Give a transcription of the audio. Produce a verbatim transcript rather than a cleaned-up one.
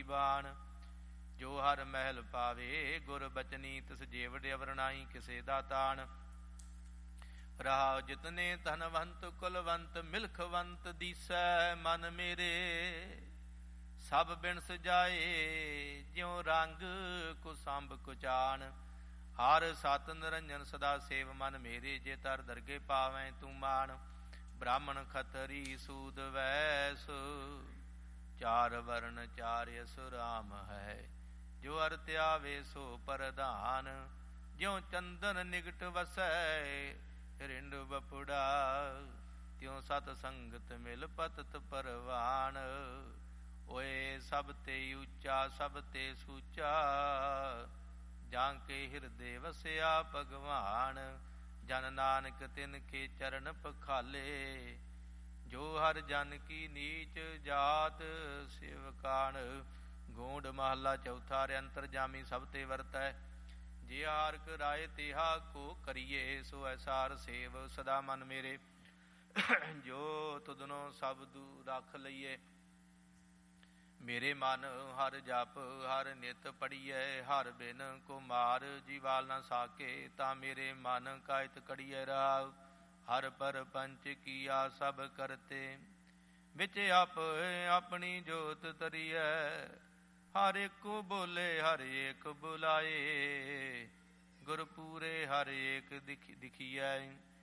ਬਾਣ। ਜੋ ਹਰ ਮਹਿਲ ਪਾਵੇ ਗੁਰ ਬਚਨੀ, ਤਿਸ ਜੇਵੜ ਅਵਰ ਨਾਹੀ ਕਿਸੇ ਦਾ ਤਾਣ। ਰਹਾਉ ਜਿਤਨੇ ਧਨਵੰਤ ਕੁਲਵੰਤ ਮਿਲਖਵੰਤ ਦੀਸੈ ਮਨ ਮੇਰੇ। ਸਭ ਬਿਨ ਸਜਾਏ ਜਿਉ ਰੰਗ ਕੁਸੰਭ ਕੁਚਾਣ। ਹਰ ਸਤ ਨਿਰੰਜਨ ਸਦਾ ਸੇਵ ਮਨ ਮੇਰੇ, ਜੇ ਤਰ ਦਰਗੇ ਪਾਵੈ ਤੂੰ ਮਾਣ। ਬ੍ਰਾਹਮਣ ਖਤਰੀ ਸੂਦ ਵੈਸ, ਚਾਰ ਵਰਨ ਚਾਰ ਅਸ ਰਾਮ ਹੈ। ਜੋ ਅਰ ਧਿਆਵੇ ਸੋ ਪ੍ਰਧਾਨ, ਜਿਉ ਚੰਦਨ ਨਿਗਟ ਵਸੈ ਰਿੰਡ ਬਪੁੜਾ। ਤਿਉ ਸਤ ਸੰਗਤ ਮਿਲ ਪਤਤ ਪਰਵਾਨ। ਓਏ ਸਭ ਤੇ ਉੱਚਾ ਸਭ ਤੇ ਸੂਚਾ, ਜਾਂ ਕੇ ਹਿਰਦੇ ਵਸਿਆ ਭਗਵਾਨ। ਜਨ ਨਾਨਕ ਤਿਨ ਕੇ ਚਰਨ ਪਖਾਲੇ, ਜੋ ਹਰ ਜਨ ਕੀ ਨੀਚ ਜਾਤ ਸੇਵਕਾਣ। ਗੋਂਡ ਮਹੱਲਾ ਚੌਥਾ। ਅੰਤਰ ਜਾਮੀ ਸਭ ਤੇ ਵਰਤੈ, ਜੇ ਹਾਰਕ ਰਾਏ ਤਿਹਾ ਕੋ ਕਰੀਏ। ਸੋ ਐਸਾਰ ਸੇਵ ਸਦਾ ਮਨ ਮੇਰੇ, ਜੋ ਤੁਧਨੋਂ ਸਬਦੁ ਰੱਖ ਲਈਏ। ਮੇਰੇ ਮਨ ਹਰ ਜਪ ਹਰ ਨਿਤ ਪੜੀਐ, ਹਰ ਬਿਨ ਕੋ ਮਾਰ ਜੀਵਾਲ ਨਾ ਸਾਕੇ। ਤਾਂ ਮੇਰੇ ਮਨ ਕਾਇਤ ਕੜੀਐ ਰਾਵ, ਹਰ ਪਰ ਪੰਚ ਕੀਆ ਸਭ ਕਰਤੇ। ਵਿੱਚ ਆਪ ਆਪਣੀ ਜੋਤ ਤਰੀਐ, ਹਰ ਏਕੋ ਬੋਲੇ ਹਰ ਏਕ ਬੁਲਾਏ। ਗੁਰ ਪੂਰੇ ਹਰ ਏਕ ਦਿਖ ਦਿਖੀਐ,